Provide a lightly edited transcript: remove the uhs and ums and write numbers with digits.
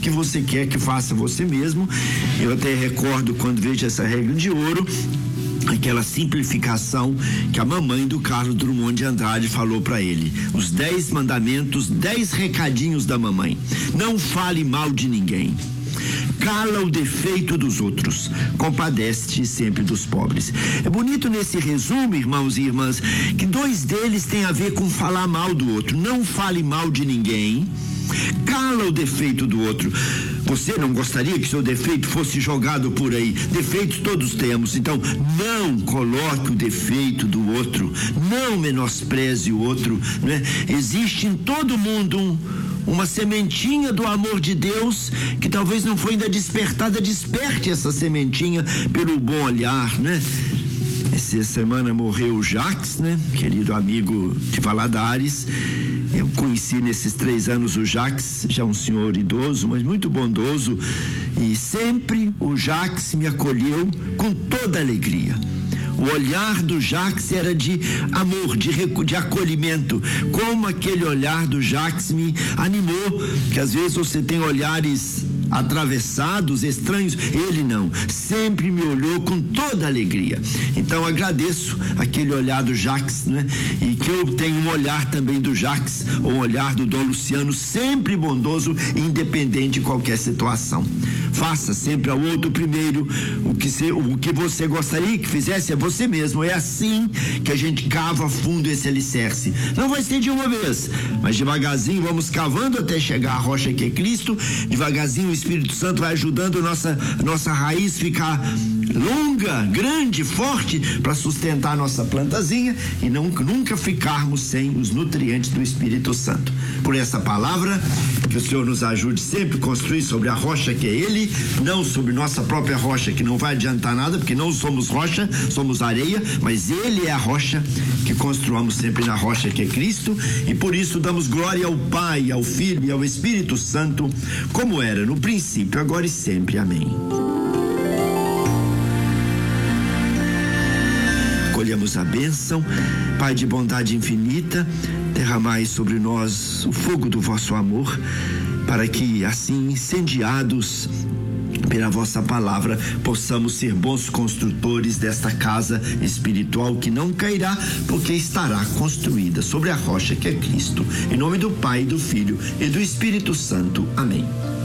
que você quer que faça você mesmo. Eu até recordo quando vejo essa regra de ouro, aquela simplificação que a mamãe do Carlos Drummond de Andrade falou para ele. Os 10 mandamentos, 10 recadinhos da mamãe. Não fale mal de ninguém. Cala o defeito dos outros. Compadece-te sempre dos pobres. É bonito nesse resumo, irmãos e irmãs, que 2 deles têm a ver com falar mal do outro. Não fale mal de ninguém. Cala o defeito do outro. Você não gostaria que seu defeito fosse jogado por aí? Defeitos todos temos, então não coloque o defeito do outro, não menospreze o outro, né? Existe em todo mundo uma sementinha do amor de Deus que talvez não foi ainda despertada. Desperte essa sementinha pelo bom olhar, né? Essa semana morreu o Jacques, né? Querido amigo de Valadares. Eu conheci nesses 3 anos o Jacques, já um senhor idoso, mas muito bondoso, e sempre o Jacques me acolheu com toda alegria. O olhar do Jacques era de amor, de acolhimento. Como aquele olhar do Jacques me animou, que às vezes você tem olhares atravessados, estranhos. Ele não, sempre me olhou com toda alegria. Então agradeço aquele olhar do Jacques, né? E que eu tenho um olhar também do Jacques, um olhar do Dom Luciano, sempre bondoso, independente de qualquer situação. Faça sempre ao outro primeiro o que você gostaria que fizesse a você mesmo. É assim que a gente cava fundo esse alicerce. Não vai ser de uma vez, mas devagarzinho vamos cavando até chegar à rocha que é Cristo. Devagarzinho o Espírito Santo vai ajudando nossa raiz ficar longa, grande, forte, para sustentar a nossa plantazinha e nunca ficarmos sem os nutrientes do Espírito Santo. Por essa palavra, que o Senhor nos ajude sempre a construir sobre a rocha que é Ele, não sobre nossa própria rocha, que não vai adiantar nada, porque não somos rocha, somos areia, mas Ele é a rocha, que construamos sempre na rocha que é Cristo, e por isso damos glória ao Pai, ao Filho e ao Espírito Santo, como era no princípio, agora e sempre. Amém. Colhamos a bênção. Pai de bondade infinita, derramai sobre nós o fogo do vosso amor, para que assim, incendiados pela vossa palavra, possamos ser bons construtores desta casa espiritual que não cairá, porque estará construída sobre a rocha que é Cristo. Em nome do Pai, do Filho e do Espírito Santo. Amém.